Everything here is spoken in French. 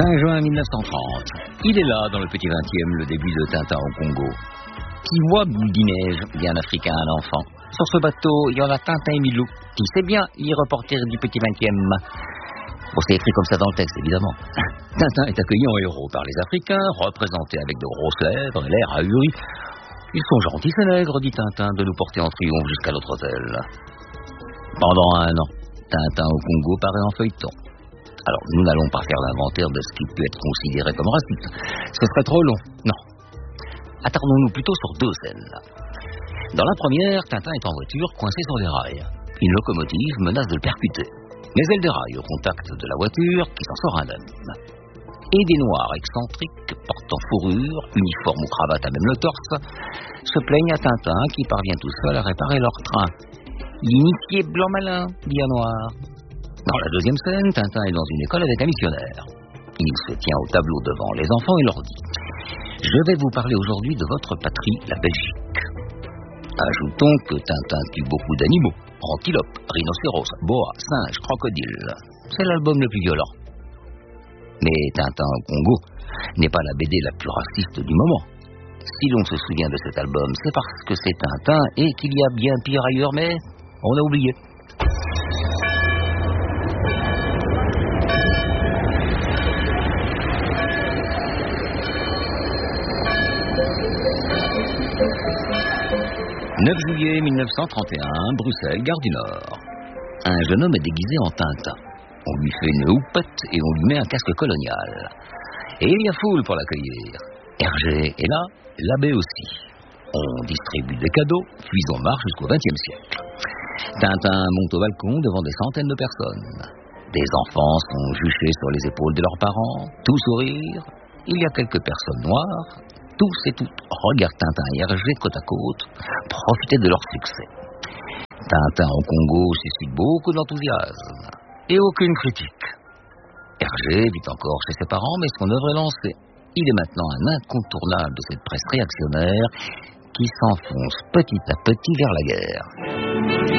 20 juin 1930. Il est là, dans le petit 20e, le début de Tintin au Congo. Qui voit boule de neige, dit un Africain à un enfant. Sur ce bateau, il y en a Tintin et Milou. Qui sait bien, les reporters du petit 20e. Bon, c'est écrit comme ça dans le texte, évidemment. Tintin est accueilli en héros par les Africains, représentés avec de grosses lèvres et l'air ahuri. Ils sont gentils, ces nègres, dit Tintin, de nous porter en triomphe jusqu'à notre hôtel. Pendant un an, Tintin au Congo paraît en feuilleton. Alors, nous n'allons pas faire l'inventaire de ce qui peut être considéré comme raciste. Ce serait trop long. Non. Attardons-nous plutôt sur deux scènes. Dans la première, Tintin est en voiture, coincé sur des rails. Une locomotive menace de le percuter. Mais elle déraille au contact de la voiture, qui s'en sort indemne. Et des noirs excentriques, portant fourrure, uniforme ou cravate à même le torse, se plaignent à Tintin qui parvient tout seul à réparer leur train. L'initié blanc malin, dit un noir. Dans la deuxième scène, Tintin est dans une école avec un missionnaire. Il se tient au tableau devant les enfants et leur dit « Je vais vous parler aujourd'hui de votre patrie, la Belgique. » Ajoutons que Tintin tue beaucoup d'animaux. Antilope, rhinocéros, boa, singe, crocodile. C'est l'album le plus violent. Mais Tintin au Congo n'est pas la BD la plus raciste du moment. Si l'on se souvient de cet album, c'est parce que c'est Tintin et qu'il y a bien pire ailleurs, mais on a oublié. « 9 juillet 1931, Bruxelles, gare du Nord. Un jeune homme est déguisé en Tintin. On lui fait une houppette et on lui met un casque colonial. Et il y a foule pour l'accueillir. Hergé est là, l'abbé aussi. On distribue des cadeaux, puis on marche jusqu'au XXe siècle. Tintin monte au balcon devant des centaines de personnes. Des enfants sont juchés sur les épaules de leurs parents, tout sourire. Il y a quelques personnes noires. Tous et toutes regardent Tintin et Hergé côte à côte, profiter de leur succès. Tintin au Congo suscite beaucoup d'enthousiasme et aucune critique. Hergé vit encore chez ses parents, mais son œuvre est lancée. Il est maintenant un incontournable de cette presse réactionnaire qui s'enfonce petit à petit vers la guerre.